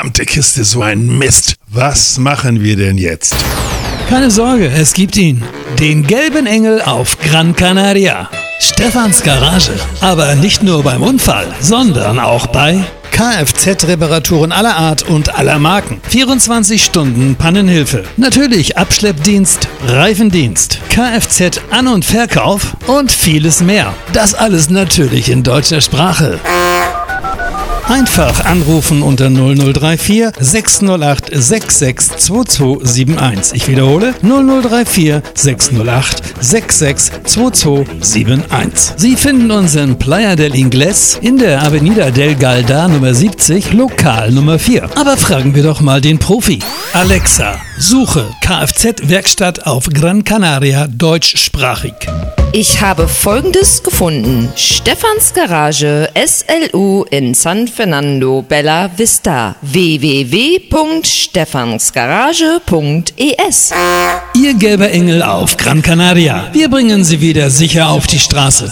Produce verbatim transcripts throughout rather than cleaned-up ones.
verdammte Kiste, so ein Mist. Was machen wir denn jetzt? Keine Sorge, es gibt ihn. Den gelben Engel auf Gran Canaria. Stefans Garage. Aber nicht nur beim Unfall, sondern auch bei Kfz-Reparaturen aller Art und aller Marken. vierundzwanzig Stunden Pannenhilfe. Natürlich Abschleppdienst, Reifendienst, Kfz-An- und Verkauf und vieles mehr. Das alles natürlich in deutscher Sprache. Einfach anrufen unter null null drei vier sechs null acht sechs sechs zwei zwei sieben eins. Ich wiederhole null null drei vier sechs null acht sechs sechs zwei zwei sieben eins. Sie finden uns in Playa del Ingles in der Avenida del Galda Nummer siebzig, Lokal Nummer vier. Aber fragen wir doch mal den Profi. Alexa, suche Kfz-Werkstatt auf Gran Canaria deutschsprachig. Ich habe Folgendes gefunden. Stefans Garage S L U in San Fernando Bella Vista. w w w punkt stefansgarage punkt e s. Ihr gelber Engel auf Gran Canaria. Wir bringen Sie wieder sicher auf die Straße.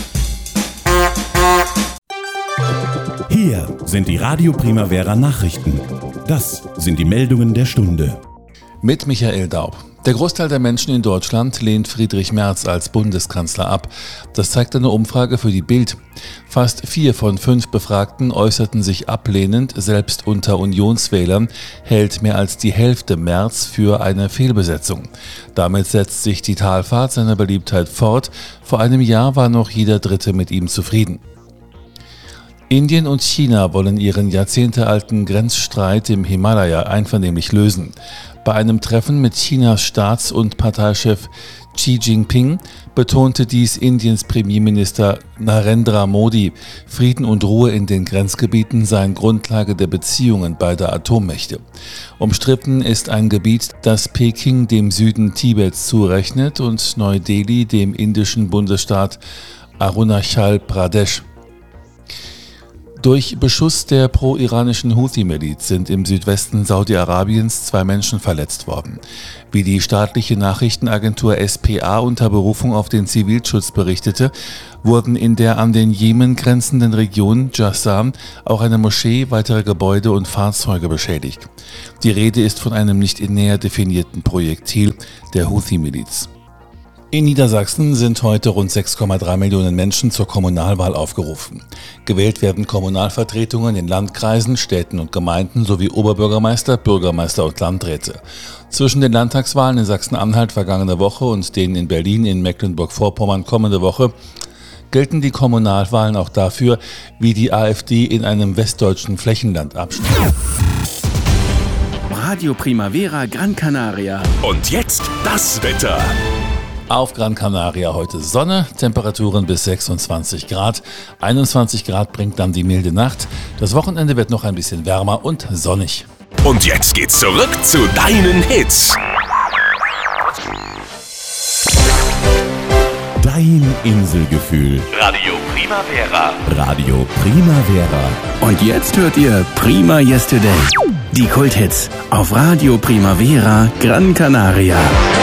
Hier sind die Radio Primavera Nachrichten. Das sind die Meldungen der Stunde. Mit Michael Daub. Der Großteil der Menschen in Deutschland lehnt Friedrich Merz als Bundeskanzler ab. Das zeigt eine Umfrage für die Bild. Fast vier von fünf Befragten äußerten sich ablehnend. Selbst unter Unionswählern hält mehr als die Hälfte Merz für eine Fehlbesetzung. Damit setzt sich die Talfahrt seiner Beliebtheit fort. Vor einem Jahr war noch jeder Dritte mit ihm zufrieden. Indien und China wollen ihren jahrzehntealten Grenzstreit im Himalaya einvernehmlich lösen. Bei einem Treffen mit Chinas Staats- und Parteichef Xi Jinping betonte dies Indiens Premierminister Narendra Modi. Frieden und Ruhe in den Grenzgebieten seien Grundlage der Beziehungen beider Atommächte. Umstritten ist ein Gebiet, das Peking dem Süden Tibets zurechnet und Neu-Delhi dem indischen Bundesstaat Arunachal Pradesh. Durch Beschuss der pro-iranischen Houthi-Miliz sind im Südwesten Saudi-Arabiens zwei Menschen verletzt worden. Wie die staatliche Nachrichtenagentur S P A unter Berufung auf den Zivilschutz berichtete, wurden in der an den Jemen grenzenden Region Jassam auch eine Moschee, weitere Gebäude und Fahrzeuge beschädigt. Die Rede ist von einem nicht näher definierten Projektil der Houthi-Miliz. In Niedersachsen sind heute rund sechs Komma drei Millionen Menschen zur Kommunalwahl aufgerufen. Gewählt werden Kommunalvertretungen in Landkreisen, Städten und Gemeinden sowie Oberbürgermeister, Bürgermeister und Landräte. Zwischen den Landtagswahlen in Sachsen-Anhalt vergangene Woche und denen in Berlin in Mecklenburg-Vorpommern kommende Woche gelten die Kommunalwahlen auch dafür, wie die AfD in einem westdeutschen Flächenland abschneidet. Radio Primavera Gran Canaria. Und jetzt das Wetter. Auf Gran Canaria heute Sonne, Temperaturen bis sechsundzwanzig Grad. einundzwanzig Grad bringt dann die milde Nacht. Das Wochenende wird noch ein bisschen wärmer und sonnig. Und jetzt geht's zurück zu deinen Hits. Dein Inselgefühl. Radio Primavera. Radio Primavera. Und jetzt hört ihr Prima Yesterday. Die Kulthits auf Radio Primavera Gran Canaria.